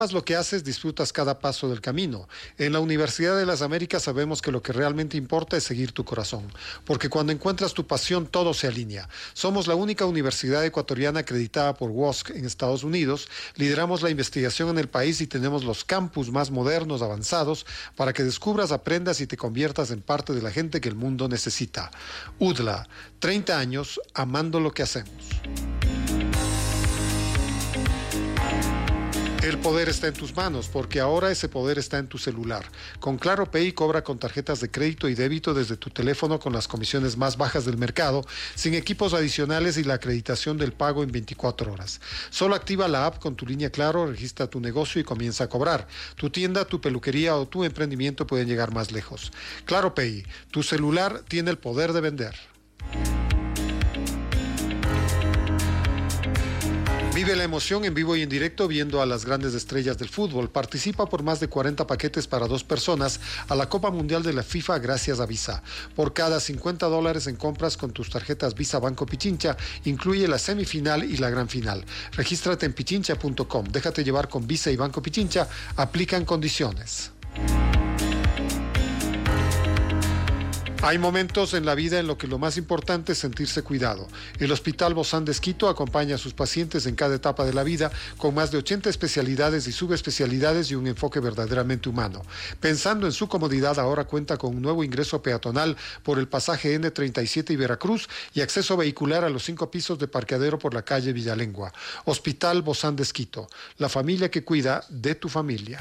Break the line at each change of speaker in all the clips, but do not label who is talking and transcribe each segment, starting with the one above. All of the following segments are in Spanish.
Lo que haces, disfrutas cada paso del camino. En la Universidad de las Américas sabemos que lo que realmente importa es seguir tu corazón, porque cuando encuentras tu pasión todo se alinea. Somos la única universidad ecuatoriana acreditada por WSC en Estados Unidos, lideramos la investigación en el país y tenemos los campus más modernos, avanzados, para que descubras, aprendas y te conviertas en parte de la gente que el mundo necesita. UDLA, 30 años amando lo que hacemos. El poder está en tus manos, porque ahora ese poder está en tu celular. Con Claro Pay cobra con tarjetas de crédito y débito desde tu teléfono con las comisiones más bajas del mercado, sin equipos adicionales y la acreditación del pago en 24 horas. Solo activa la app con tu línea Claro, registra tu negocio y comienza a cobrar. Tu tienda, tu peluquería o tu emprendimiento pueden llegar más lejos. Claro Pay, tu celular tiene el poder de vender. Vive la emoción en vivo y en directo viendo a las grandes estrellas del fútbol. Participa por más de 40 paquetes para 2 personas a la Copa Mundial de la FIFA gracias a Visa. Por cada $50 en compras con tus tarjetas Visa Banco Pichincha, incluye la semifinal y la gran final. Regístrate en pichincha.com. Déjate llevar con Visa y Banco Pichincha. Aplican condiciones. Hay momentos en la vida en los que lo más importante es sentirse cuidado. El Hospital Bozán de Esquito acompaña a sus pacientes en cada etapa de la vida con más de 80 especialidades y subespecialidades y un enfoque verdaderamente humano. Pensando en su comodidad, ahora cuenta con un nuevo ingreso peatonal por el pasaje N37 y Veracruz y acceso vehicular a los 5 pisos de parqueadero por la calle Villalengua. Hospital Bozán de Esquito, la familia que cuida de tu familia.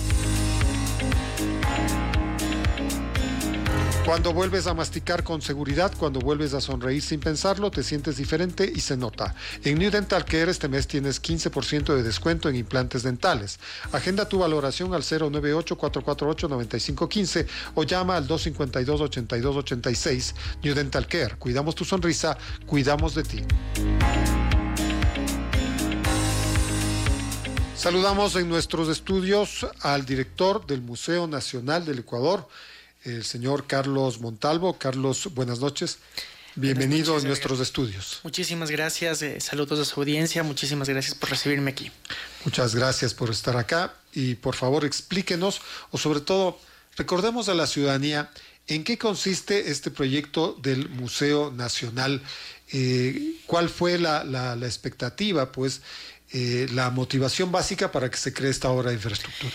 Cuando vuelves a masticar con seguridad, cuando vuelves a sonreír sin pensarlo, te sientes diferente y se nota. En New Dental Care este mes tienes 15% de descuento en implantes dentales. Agenda tu valoración al 098-448-9515 o llama al 252-8286. New Dental Care. Cuidamos tu sonrisa, cuidamos de ti. Saludamos en nuestros estudios al director del Museo Nacional del Ecuador, el señor Carlos Montalvo. Carlos, buenas noches. Bienvenido a nuestros estudios.
Muchísimas gracias. Saludos a su audiencia. Muchísimas gracias por recibirme aquí.
Muchas gracias por estar acá. Y por favor, explíquenos, o sobre todo, recordemos a la ciudadanía en qué consiste este proyecto del Museo Nacional. ¿Cuál fue la expectativa, pues, la motivación básica para que se cree esta obra de infraestructura?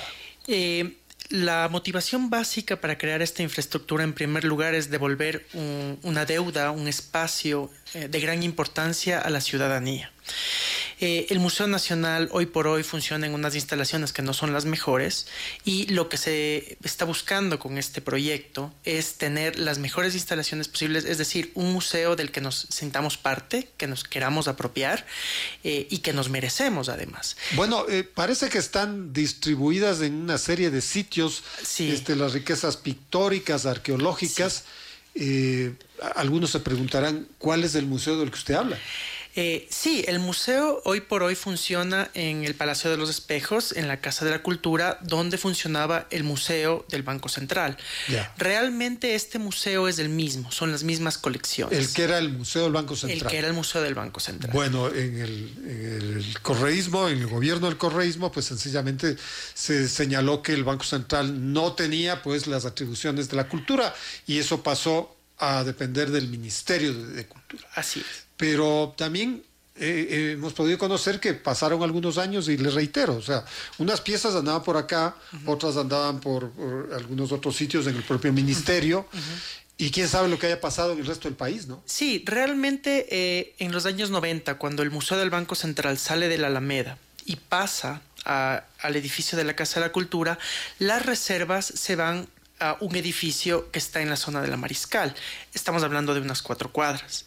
La motivación básica para crear esta infraestructura, en primer lugar, es devolver una deuda, un espacio de gran importancia a la ciudadanía. El Museo Nacional hoy por hoy funciona en unas instalaciones que no son las mejores y lo que se está buscando con este proyecto es tener las mejores instalaciones posibles, es decir, un museo del que nos sintamos parte, que nos queramos apropiar y que nos merecemos además.
Bueno, parece que están distribuidas en una serie de sitios, sí. Las riquezas pictóricas, arqueológicas. Sí. Algunos se preguntarán, ¿cuál es el museo del que usted habla?
Sí, el museo hoy por hoy funciona en el Palacio de los Espejos, en la Casa de la Cultura, donde funcionaba el Museo del Banco Central. Yeah. Realmente este museo es el mismo, son las mismas colecciones.
El que era el Museo del Banco Central.
El que era el Museo del Banco Central.
Bueno, en el correísmo, en el gobierno del correísmo, pues sencillamente se señaló que el Banco Central no tenía pues las atribuciones de la cultura y eso pasó a depender del Ministerio de Cultura.
Así es.
Pero también hemos podido conocer que pasaron algunos años y les reitero, o sea, unas piezas andaban por acá, otras andaban por algunos otros sitios en el propio ministerio, y quién sabe lo que haya pasado en el resto del país, ¿no?
Sí, realmente en los años 90, cuando el Museo del Banco Central sale de la Alameda y pasa al edificio de la Casa de la Cultura, las reservas se van a un edificio que está en la zona de la Mariscal. Estamos hablando de unas 4 cuadras.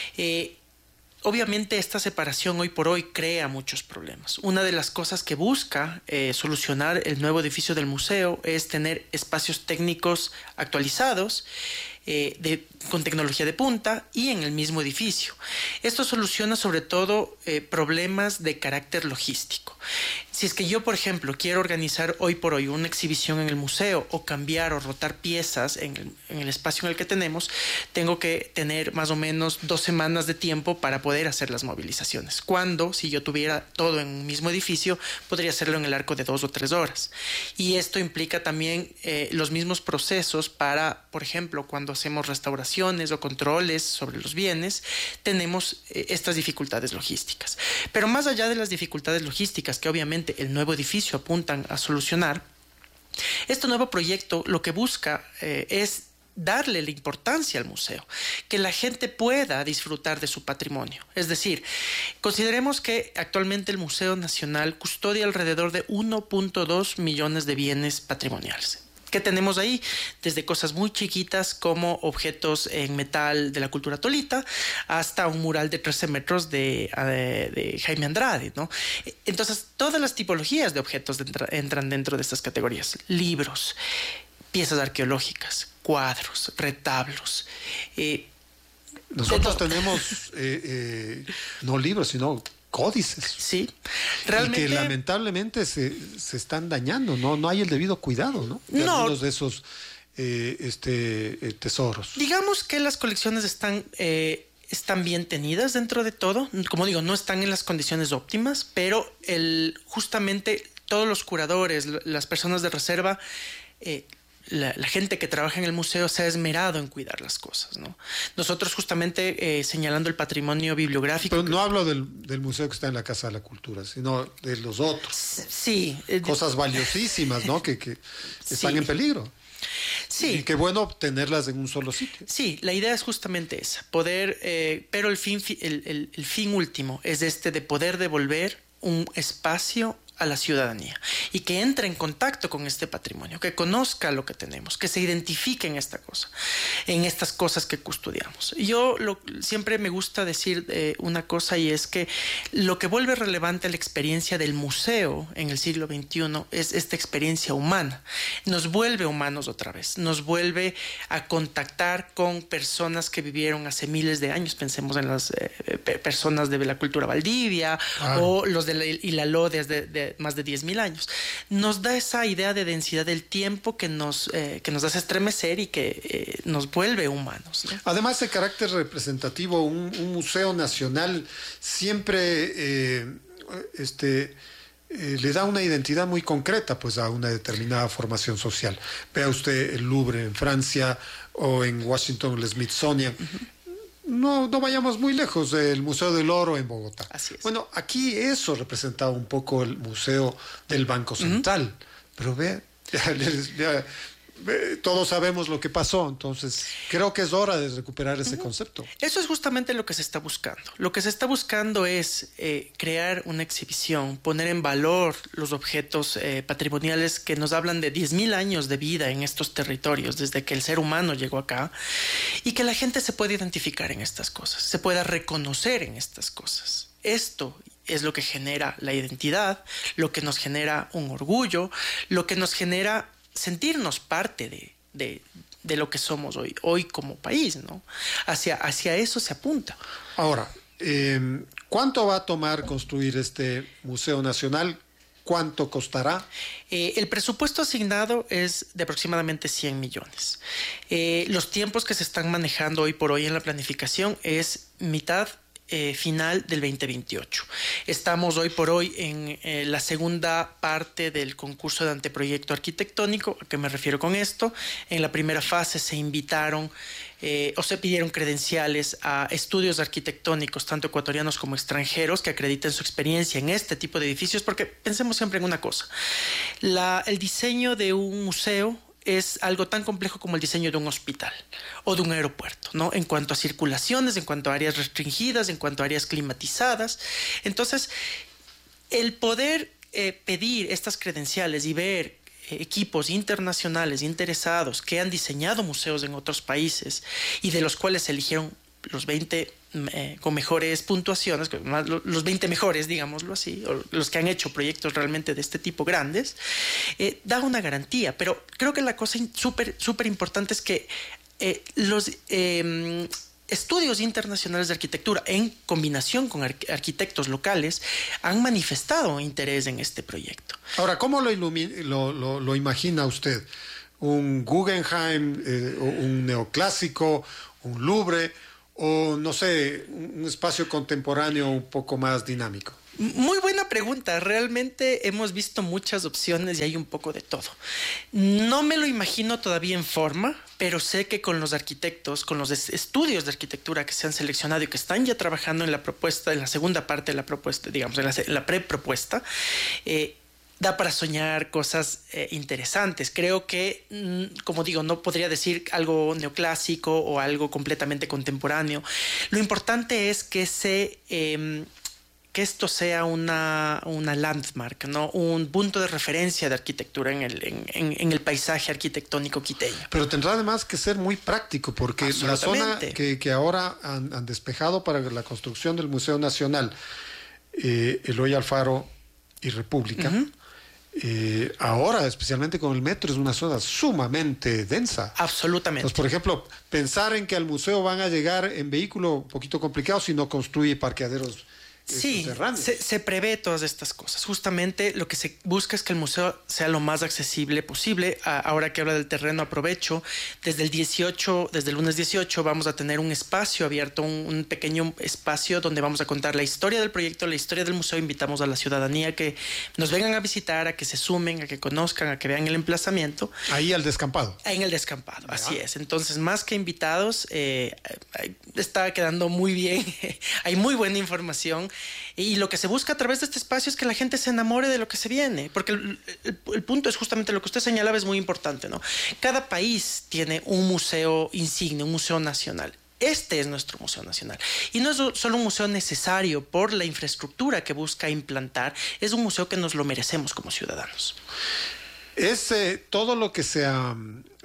Obviamente esta separación hoy por hoy crea muchos problemas. Una de las cosas que busca solucionar el nuevo edificio del museo es tener espacios técnicos actualizados con tecnología de punta y en el mismo edificio. Esto soluciona sobre todo problemas de carácter logístico. Si es que yo, por ejemplo, quiero organizar hoy por hoy una exhibición en el museo o cambiar o rotar piezas en el espacio en el que tengo que tener más o menos 2 semanas de tiempo para poder hacer las movilizaciones. Cuando, si yo tuviera todo en un mismo edificio, podría hacerlo en el arco de 2 o 3 horas. Y esto implica también los mismos procesos para, por ejemplo, cuando hacemos restauraciones o controles sobre los bienes, tenemos estas dificultades logísticas. Pero más allá de las dificultades logísticas, que obviamente el nuevo edificio apuntan a solucionar, este nuevo proyecto lo que busca es darle la importancia al museo, que la gente pueda disfrutar de su patrimonio. Es decir, consideremos que actualmente el Museo Nacional custodia alrededor de 1.2 millones de bienes patrimoniales. ¿Qué tenemos ahí? Desde cosas muy chiquitas como objetos en metal de la cultura tolita hasta un mural de 13 metros de Jaime Andrade, ¿no? Entonces, todas las tipologías de objetos entran dentro de estas categorías. Libros, piezas arqueológicas, cuadros, retablos.
Nosotros tenemos no libros, sino códices.
Sí, realmente.
Y que lamentablemente se están dañando, no hay el debido cuidado, ¿no? De algunos de esos tesoros.
Digamos que las colecciones están bien tenidas dentro de todo. Como digo, no están en las condiciones óptimas, pero justamente todos los curadores, las personas de reserva, la gente que trabaja en el museo se ha esmerado en cuidar las cosas, ¿no? Nosotros justamente señalando el patrimonio bibliográfico...
Pero no hablo del museo que está en la Casa de la Cultura, sino de los otros.
Sí.
Cosas valiosísimas, ¿no? Que están en peligro.
Sí.
Y qué bueno tenerlas en un solo sitio.
Sí, la idea es justamente esa, poder, pero el fin último es de poder devolver un espacio a la ciudadanía y que entre en contacto con este patrimonio, que conozca lo que tenemos, que se identifique en estas cosas que custodiamos. Yo siempre me gusta decir una cosa, y es que lo que vuelve relevante la experiencia del museo en el siglo XXI es esta experiencia humana. Nos vuelve humanos otra vez, nos vuelve a contactar con personas que vivieron hace miles de años. Pensemos en las personas de la cultura Valdivia o los de Ilaló desde más de 10.000 años. Nos da esa idea de densidad del tiempo que nos hace estremecer y que nos vuelve humanos, ¿no?
Además de carácter representativo, un museo nacional siempre le da una identidad muy concreta, pues, a una determinada formación social. Vea usted el Louvre en Francia o en Washington el Smithsonian. No vayamos muy lejos, el Museo del Oro en Bogotá.
Así es.
Bueno, aquí eso representaba un poco el Museo del Banco Central. Pero todos sabemos lo que pasó, entonces creo que es hora de recuperar ese concepto.
Eso es justamente lo que se está buscando. Lo que se está buscando es crear una exhibición, poner en valor los objetos patrimoniales que nos hablan de 10.000 años de vida en estos territorios, desde que el ser humano llegó acá, y que la gente se pueda identificar en estas cosas, se pueda reconocer en estas cosas. Esto es lo que genera la identidad, lo que nos genera un orgullo, lo que nos genera sentirnos parte de lo que somos hoy como país, ¿no? Hacia eso se apunta.
Ahora, ¿cuánto va a tomar construir este Museo Nacional? ¿Cuánto costará?
El presupuesto asignado es de aproximadamente 100 millones. Los tiempos que se están manejando hoy por hoy en la planificación es mitad final del 2028. Estamos hoy por hoy en la segunda parte del concurso de anteproyecto arquitectónico. ¿A qué me refiero con esto? En la primera fase se invitaron o se pidieron credenciales a estudios arquitectónicos, tanto ecuatorianos como extranjeros, que acrediten su experiencia en este tipo de edificios, porque pensemos siempre en una cosa. El diseño de un museo es algo tan complejo como el diseño de un hospital o de un aeropuerto, ¿no? En cuanto a circulaciones, en cuanto a áreas restringidas, en cuanto a áreas climatizadas. Entonces, el poder pedir estas credenciales y ver equipos internacionales interesados que han diseñado museos en otros países y de los cuales se eligieron los 20 con mejores puntuaciones, los 20 mejores, digámoslo así, o los que han hecho proyectos realmente de este tipo grandes, da una garantía. Pero creo que la cosa súper importante es que estudios internacionales de arquitectura en combinación con arquitectos locales han manifestado interés en este proyecto.
Ahora, ¿cómo lo imagina usted? ¿Un Guggenheim, un neoclásico, un Louvre o, no sé, un espacio contemporáneo un poco más dinámico?
Muy buena pregunta. Realmente hemos visto muchas opciones y hay un poco de todo. No me lo imagino todavía en forma, pero sé que con los arquitectos, con los estudios de arquitectura que se han seleccionado y que están ya trabajando en la propuesta, en la segunda parte de la propuesta, digamos, en la prepropuesta, da para soñar cosas interesantes. Creo que, como digo, no podría decir algo neoclásico o algo completamente contemporáneo. Lo importante es que que esto sea una landmark, ¿no? Un punto de referencia de arquitectura en el paisaje arquitectónico quiteño.
Pero tendrá además que ser muy práctico, porque la zona que ahora han despejado para la construcción del Museo Nacional, Eloy Alfaro y República, ahora, especialmente con el metro, es una zona sumamente densa.
Absolutamente.
Entonces, por ejemplo, pensar en que al museo van a llegar en vehículo un poquito complicado si no construye parqueaderos.
Sí, se prevé todas estas cosas. Justamente lo que se busca es que el museo sea lo más accesible posible. Ahora que habla del terreno, aprovecho. Desde el lunes 18 vamos a tener un espacio abierto, un pequeño espacio donde vamos a contar la historia del proyecto, la historia del museo. Invitamos a la ciudadanía que nos vengan a visitar, a que se sumen, a que conozcan, a que vean el emplazamiento.
Ahí al descampado.
En el descampado, así es. Entonces, más que invitados, está quedando muy bien. Hay muy buena información. Y lo que se busca a través de este espacio es que la gente se enamore de lo que se viene, porque el punto es justamente lo que usted señalaba, es muy importante, ¿no? Cada país tiene un museo insigne, un museo nacional. Este es nuestro Museo Nacional. Y no es solo un museo necesario por la infraestructura que busca implantar, es un museo que nos lo merecemos como ciudadanos.
¿Es todo lo que se ha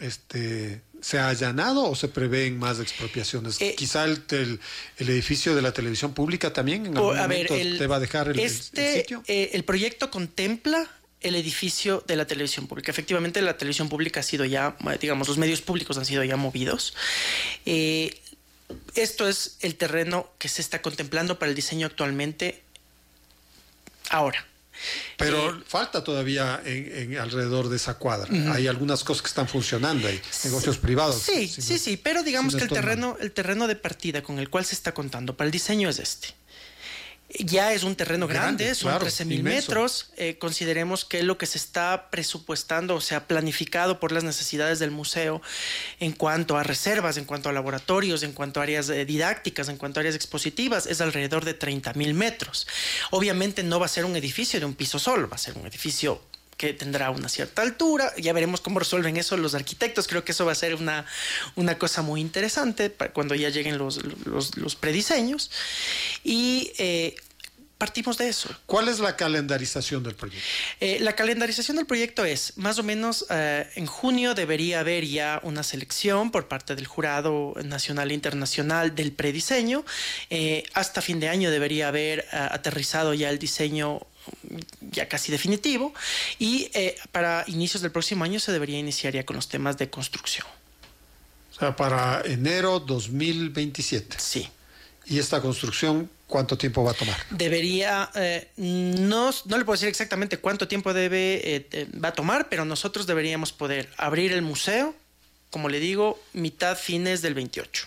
allanado o se prevén más expropiaciones? Quizá el edificio de la televisión pública también en algún momento te va a dejar el sitio.
El proyecto contempla el edificio de la televisión pública. Efectivamente, la televisión pública ha sido ya, digamos, los medios públicos han sido ya movidos. Esto es el terreno que se está contemplando para el diseño actualmente ahora.
Pero falta todavía alrededor de esa cuadra. Hay algunas cosas que están funcionando, hay negocios privados.
Sí, pero digamos que el terreno de partida con el cual se está contando para el diseño es este. Ya es un terreno grande, son 13.000 metros. Consideremos que lo que se está presupuestando, o sea, planificado por las necesidades del museo en cuanto a reservas, en cuanto a laboratorios, en cuanto a áreas didácticas, en cuanto a áreas expositivas, es alrededor de 30.000 metros. Obviamente no va a ser un edificio de un piso solo, va a ser un edificio que tendrá una cierta altura. Ya veremos cómo resuelven eso los arquitectos. Creo que eso va a ser una cosa muy interesante para cuando ya lleguen los prediseños. Y partimos de eso.
¿Cuál es la calendarización del proyecto?
La calendarización del proyecto es, más o menos, en junio debería haber ya una selección por parte del Jurado Nacional e Internacional del prediseño. Hasta fin de año debería haber aterrizado ya el diseño ya casi definitivo, y para inicios del próximo año se debería iniciar ya con los temas de construcción.
O sea, para enero 2027.
Sí.
¿Y esta construcción cuánto tiempo va a tomar?
Debería, no le puedo decir exactamente cuánto tiempo va a tomar, pero nosotros deberíamos poder abrir el museo, como le digo, fines del 28.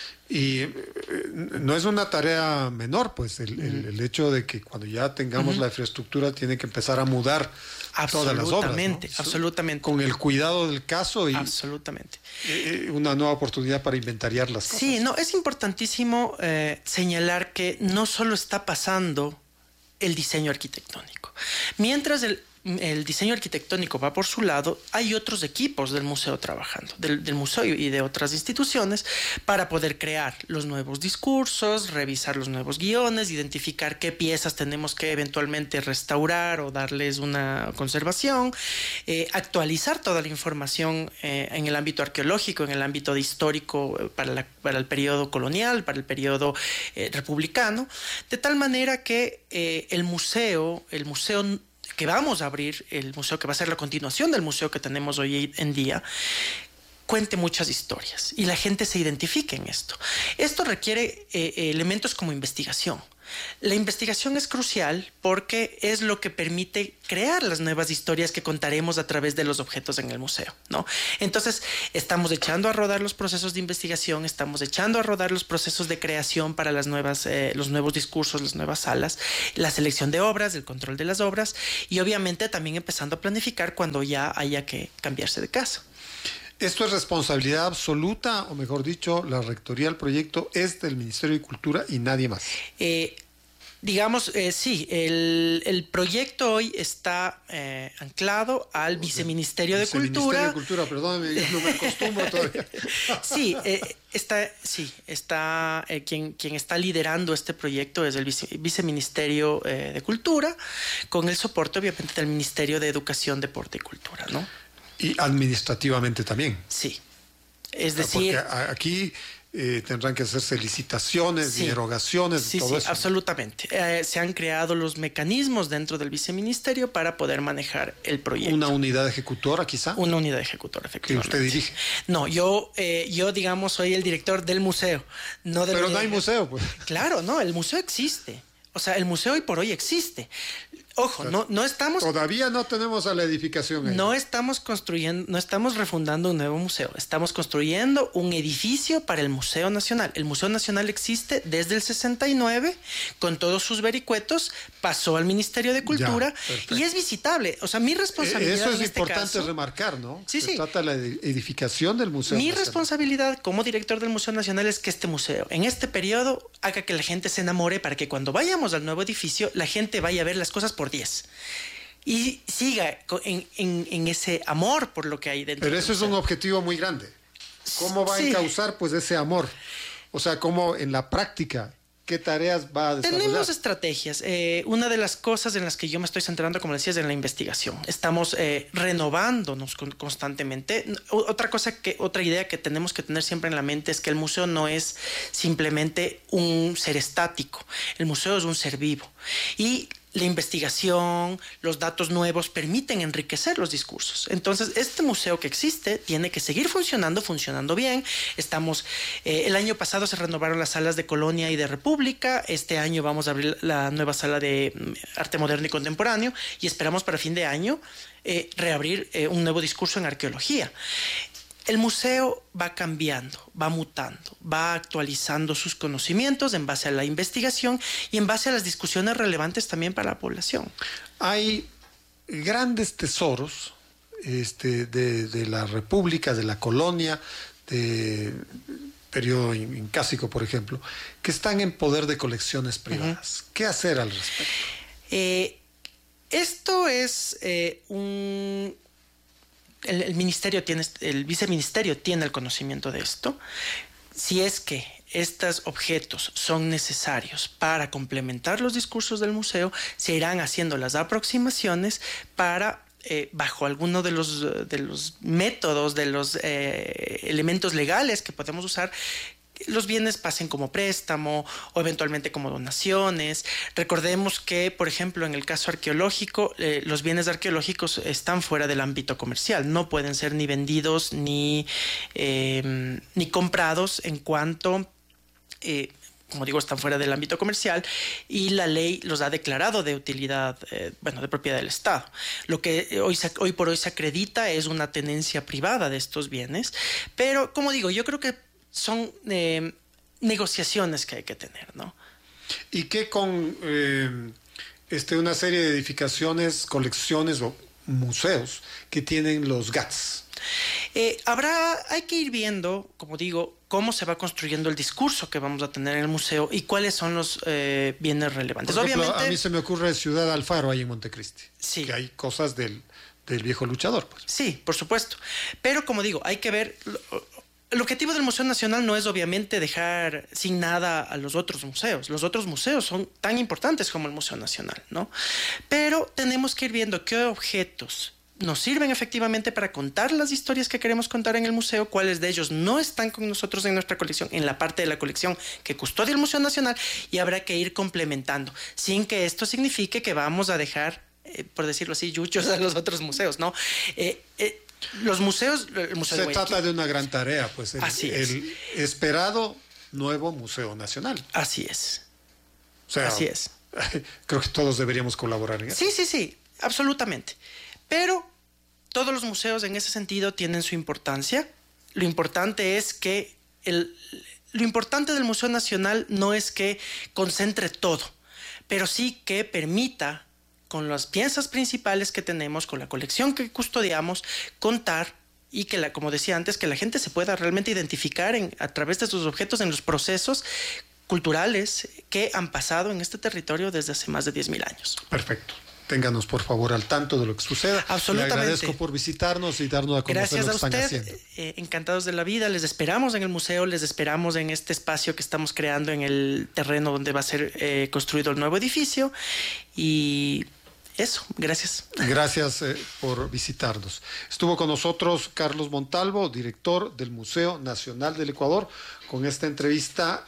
Y no es una tarea menor, pues el hecho de que cuando ya tengamos la infraestructura tiene que empezar a mudar todas las obras, ¿no?
Absolutamente.
Con el cuidado del caso y
absolutamente.
Una nueva oportunidad para inventariar las cosas.
Sí, no, es importantísimo señalar que no solo está pasando el diseño arquitectónico. Mientras el diseño arquitectónico va por su lado, hay otros equipos del museo trabajando, del museo y de otras instituciones, para poder crear los nuevos discursos, revisar los nuevos guiones, identificar qué piezas tenemos que eventualmente restaurar o darles una conservación, actualizar toda la información en el ámbito arqueológico, en el ámbito histórico para el periodo colonial, para el periodo republicano, de tal manera que el museo que vamos a abrir, el museo que va a ser la continuación del museo que tenemos hoy en día, cuente muchas historias y la gente se identifique en esto. Esto requiere elementos como investigación. La investigación es crucial porque es lo que permite crear las nuevas historias que contaremos a través de los objetos en el museo, ¿no? Entonces, estamos echando a rodar los procesos de investigación, estamos echando a rodar los procesos de creación para los nuevos discursos, las nuevas salas, la selección de obras, el control de las obras y obviamente también empezando a planificar cuando ya haya que cambiarse de casa.
¿Esto es responsabilidad absoluta, o mejor dicho, la rectoría del proyecto es del Ministerio de Cultura y nadie más?
Sí, el proyecto hoy está anclado al Viceministerio de Cultura.
Viceministerio de Cultura, perdóname, yo no me acostumbro todavía.
Quien está liderando este proyecto es el Viceministerio de Cultura, con el soporte obviamente del Ministerio de Educación, Deporte y Cultura, ¿no?
Y administrativamente también.
Sí. Es decir,
porque aquí tendrán que hacerse licitaciones,
sí,
erogaciones,
sí,
todo eso.
Sí, absolutamente. Se han creado los mecanismos dentro del viceministerio para poder manejar el proyecto.
¿Una unidad ejecutora quizá?
Una unidad ejecutora, efectivamente.
¿Que usted dirige?
No, yo digamos, soy el director del museo. No del
Pero no hay museo, pues.
Claro, no, el museo existe. O sea, el museo hoy por hoy existe. Ojo, no estamos...
Todavía no tenemos a la edificación ahí.
No estamos refundando un nuevo museo. Estamos construyendo un edificio para el Museo Nacional. El Museo Nacional existe desde el 69, con todos sus vericuetos, pasó al Ministerio de Cultura y es visitable. O sea, mi responsabilidad
eso es
en este
importante
caso,
remarcar, ¿no?
Sí,
Se trata de la edificación del Museo
Mi
Nacional.
responsabilidad como director del Museo Nacional es que este museo, en este periodo, haga que la gente se enamore para que cuando vayamos al nuevo edificio, la gente vaya a ver las cosas por 10 y siga en ese amor por lo que hay dentro.
Pero eso es un objetivo muy grande. ¿Cómo va a encauzar pues ese amor? O sea, ¿cómo en la práctica? ¿Qué tareas va a desarrollar?
Tenemos estrategias. Una de las cosas en las que yo me estoy centrando, como decía, es en la investigación. Estamos renovándonos constantemente. Otra idea que tenemos que tener siempre en la mente es que el museo no es simplemente un ser estático. El museo es un ser vivo. Y la investigación, los datos nuevos permiten enriquecer los discursos. Entonces, este museo que existe tiene que seguir funcionando bien. El año pasado se renovaron las salas de Colonia y de República. Este año vamos a abrir la nueva sala de arte moderno y contemporáneo y esperamos para fin de año reabrir un nuevo discurso en arqueología. El museo va cambiando, va mutando, va actualizando sus conocimientos en base a la investigación y en base a las discusiones relevantes también para la población.
Hay grandes tesoros de la República, de la Colonia, de periodo incásico, por ejemplo, que están en poder de colecciones privadas. ¿Qué hacer al respecto?
Esto es el viceministerio tiene el conocimiento de esto. Si es que estos objetos son necesarios para complementar los discursos del museo, se irán haciendo las aproximaciones para, bajo alguno de los métodos, de los elementos legales que podemos usar, los bienes pasen como préstamo o eventualmente como donaciones. Recordemos que, por ejemplo, en el caso arqueológico, los bienes arqueológicos están fuera del ámbito comercial. No pueden ser ni vendidos ni comprados en cuanto... como digo, están fuera del ámbito comercial y la ley los ha declarado de utilidad, de propiedad del Estado. Lo que hoy por hoy se acredita es una tenencia privada de estos bienes, pero como digo, yo creo que son negociaciones que hay que tener, ¿no?
¿Y qué con una serie de edificaciones, colecciones o museos que tienen los GATS?
Hay que ir viendo, como digo, cómo se va construyendo el discurso que vamos a tener en el museo y cuáles son los bienes relevantes.
Por ejemplo,
obviamente,
a mí se me ocurre Ciudad Alfaro ahí en Montecristi.
Sí.
Que hay cosas del viejo luchador, pues.
Sí, por supuesto. Pero como digo, hay que ver... El objetivo del Museo Nacional no es obviamente dejar sin nada a los otros museos. Los otros museos son tan importantes como el Museo Nacional, ¿no? Pero tenemos que ir viendo qué objetos nos sirven efectivamente para contar las historias que queremos contar en el museo, cuáles de ellos no están con nosotros en nuestra colección, en la parte de la colección que custodia el Museo Nacional, y habrá que ir complementando, sin que esto signifique que vamos a dejar, por decirlo así, yuchos a los otros museos, ¿no? Los museos... El Museo de
Se trata de una gran tarea, pues. El esperado nuevo Museo Nacional.
Así es.
O sea,
así es.
Creo que todos deberíamos colaborar en eso.
Sí, absolutamente. Pero todos los museos en ese sentido tienen su importancia. Lo importante es que lo importante del Museo Nacional no es que concentre todo, pero sí que permita, con las piezas principales que tenemos, con la colección que custodiamos, contar y que, como decía antes, que la gente se pueda realmente identificar a través de sus objetos en los procesos culturales que han pasado en este territorio desde hace más de 10.000 años.
Perfecto. Ténganos, por favor, al tanto de lo que suceda.
Absolutamente.
Le agradezco por visitarnos y darnos a conocer
Gracias
lo que están
usted,
haciendo.
Encantados de la vida. Les esperamos en el museo, les esperamos en este espacio que estamos creando en el terreno donde va a ser construido el nuevo edificio. Y eso, gracias. Gracias
por visitarnos. Estuvo con nosotros Carlos Montalvo, director del Museo Nacional del Ecuador. Con esta entrevista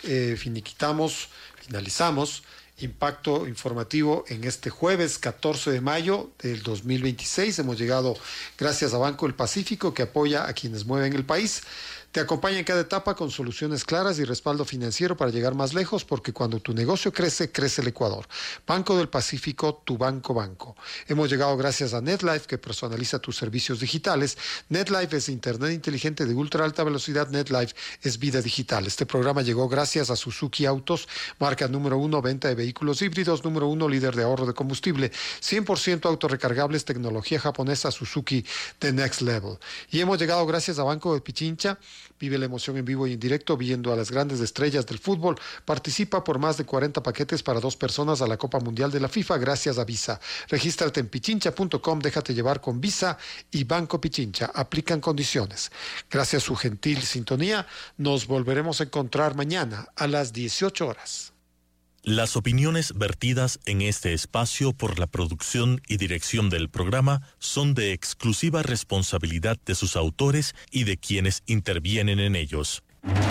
finalizamos Impacto Informativo en este jueves 14 de mayo del 2026. Hemos llegado gracias a Banco del Pacífico, que apoya a quienes mueven el país. Te acompaña en cada etapa con soluciones claras y respaldo financiero para llegar más lejos, porque cuando tu negocio crece, crece el Ecuador. Banco del Pacífico, tu banco. Hemos llegado gracias a NetLife, que personaliza tus servicios digitales. NetLife es Internet inteligente de ultra alta velocidad. NetLife es vida digital. Este programa llegó gracias a Suzuki Autos, marca número 1, venta de vehículos híbridos, número 1, líder de ahorro de combustible, 100% autorrecargables, tecnología japonesa Suzuki de Next Level. Y hemos llegado gracias a Banco de Pichincha. Vive la emoción en vivo y en directo viendo a las grandes estrellas del fútbol. Participa por más de 40 paquetes para 2 personas a la Copa Mundial de la FIFA gracias a Visa. Regístrate en pichincha.com, déjate llevar con Visa y Banco Pichincha. Aplican condiciones. Gracias a su gentil sintonía, nos volveremos a encontrar mañana a las 18 horas.
Las opiniones vertidas en este espacio por la producción y dirección del programa son de exclusiva responsabilidad de sus autores y de quienes intervienen en ellos.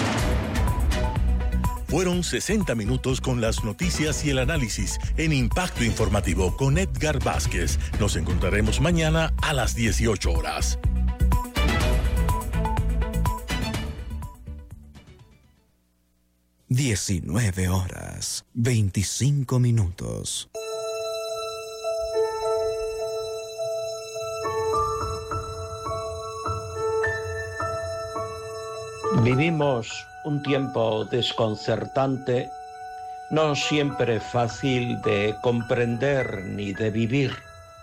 Fueron 60 minutos con las noticias y el análisis en Impacto Informativo con Edgar Vázquez. Nos encontraremos mañana a las 18 horas.
19:25.
Vivimos un tiempo desconcertante, no siempre fácil de comprender ni de vivir.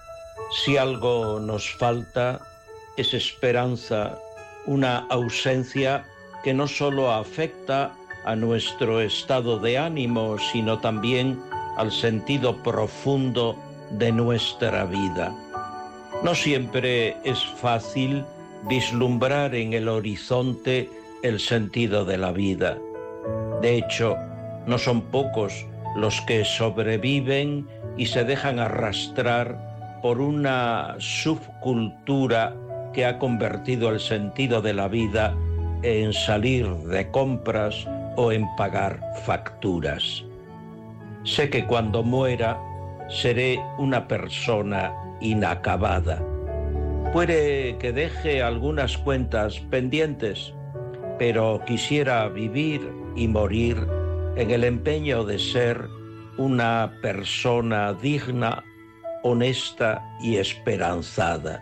Si algo nos falta, es esperanza, una ausencia que no solo afecta a nuestro estado de ánimo, sino también al sentido profundo de nuestra vida. No siempre es fácil vislumbrar en el horizonte el sentido de la vida. De hecho, no son pocos los que sobreviven y se dejan arrastrar por una subcultura que ha convertido el sentido de la vida en salir de compras o en pagar facturas. Sé que cuando muera seré una persona inacabada. Puede que deje algunas cuentas pendientes, pero quisiera vivir y morir en el empeño de ser una persona digna, honesta y esperanzada.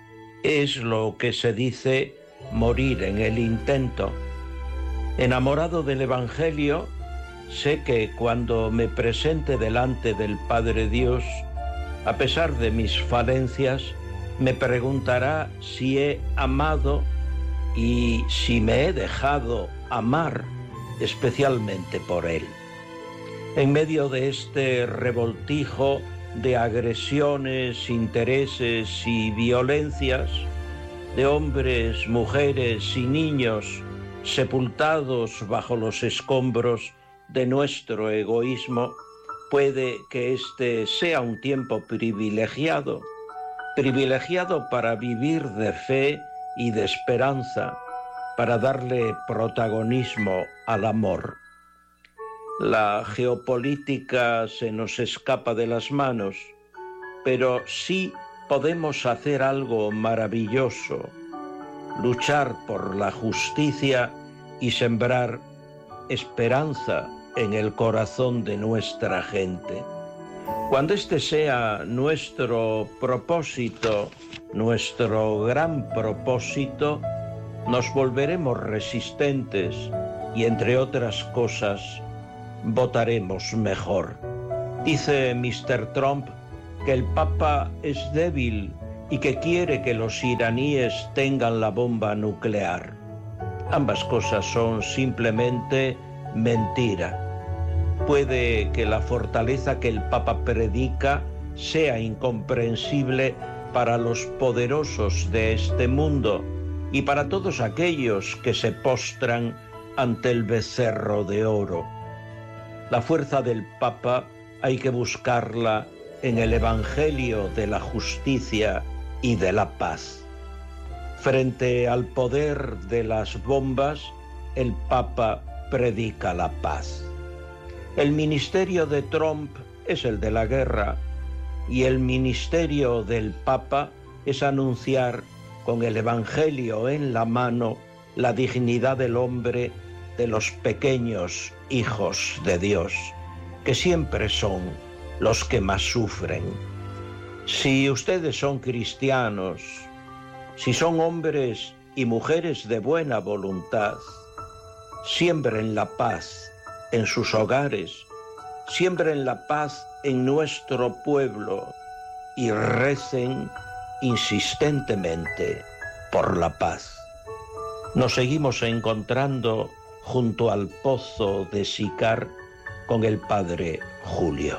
Es lo que se dice morir en el intento. Enamorado del Evangelio, sé que cuando me presente delante del Padre Dios, a pesar de mis falencias, me preguntará si he amado y si me he dejado amar especialmente por Él. En medio de este revoltijo de agresiones, intereses y violencias, de hombres, mujeres y niños sepultados bajo los escombros de nuestro egoísmo, puede que este sea un tiempo privilegiado para vivir de fe y de esperanza, para darle protagonismo al amor. La geopolítica se nos escapa de las manos, pero sí podemos hacer algo maravilloso, luchar por la justicia y sembrar esperanza en el corazón de nuestra gente. Cuando este sea nuestro propósito, nuestro gran propósito, nos volveremos resistentes y, entre otras cosas, votaremos mejor. Dice Mr. Trump que el Papa es débil y que quiere que los iraníes tengan la bomba nuclear. Ambas cosas son simplemente mentira. Puede que la fortaleza que el Papa predica sea incomprensible para los poderosos de este mundo y para todos aquellos que se postran ante el becerro de oro. La fuerza del Papa hay que buscarla en el Evangelio de la justicia y de la paz. Frente al poder de las bombas, el Papa predica la paz. El ministerio de Trump es el de la guerra y el ministerio del Papa es anunciar con el Evangelio en la mano la dignidad del hombre, de los pequeños hijos de Dios, que siempre son los que más sufren. Si ustedes son cristianos, si son hombres y mujeres de buena voluntad, siembren la paz en sus hogares, siembren la paz en nuestro pueblo y recen insistentemente por la paz. Nos seguimos encontrando junto al pozo de Sicar con el padre Julio.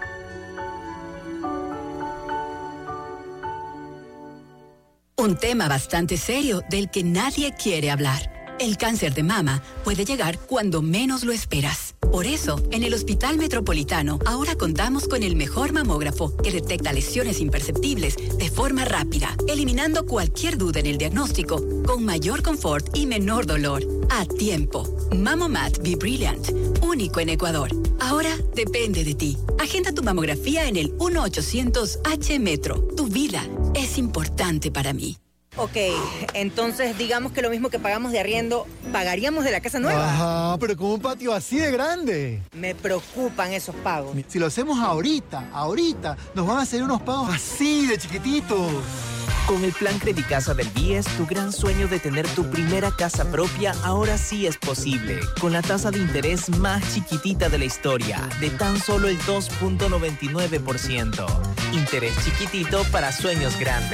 Un tema bastante serio del que nadie quiere hablar. El cáncer de mama puede llegar cuando menos lo esperas. Por eso, en el Hospital Metropolitano, ahora contamos con el mejor mamógrafo que detecta lesiones imperceptibles de forma rápida, eliminando cualquier duda en el diagnóstico, con mayor confort y menor dolor. A tiempo. Mamomat Be Brilliant, único en Ecuador. Ahora depende de ti. Agenda tu mamografía en el 1-800-H-Metro. Tu vida es importante para mí.
Ok, entonces digamos que lo mismo que pagamos de arriendo, pagaríamos de la casa nueva.
Ajá, pero con un patio así de grande.
Me preocupan esos pagos.
Si lo hacemos ahorita, nos van a hacer unos pagos así de chiquititos.
Con el plan Credicasa del BIES, tu gran sueño de tener tu primera casa propia ahora sí es posible. Con la tasa de interés más chiquitita de la historia, de tan solo el 2.99%. Interés chiquitito para sueños grandes.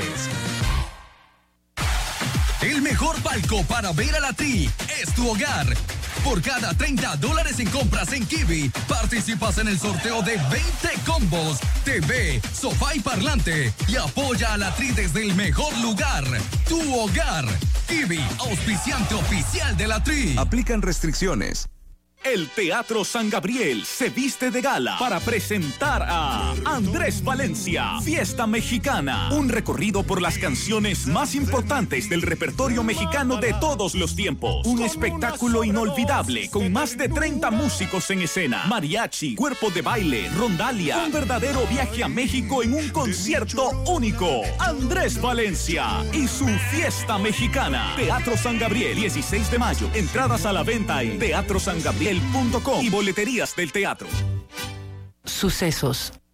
El mejor palco para ver a la Tri es tu hogar. Por cada $30 en compras en Kiwi, participas en el sorteo de 20 combos, TV, sofá y parlante. Y apoya a la Tri desde el mejor lugar, tu hogar. Kiwi, auspiciante oficial de la Tri.
Aplican restricciones.
El Teatro San Gabriel se viste de gala para presentar a Andrés Valencia, Fiesta Mexicana, un recorrido por las canciones más importantes del repertorio mexicano de todos los tiempos. Un espectáculo inolvidable con más de 30 músicos en escena, mariachi, cuerpo de baile, rondalia, un verdadero viaje a México en un concierto único. Andrés Valencia y su Fiesta Mexicana. Teatro San Gabriel, 16 de mayo. Entradas a la venta en teatrosangabriel.com y boleterías del teatro.
Sucesos.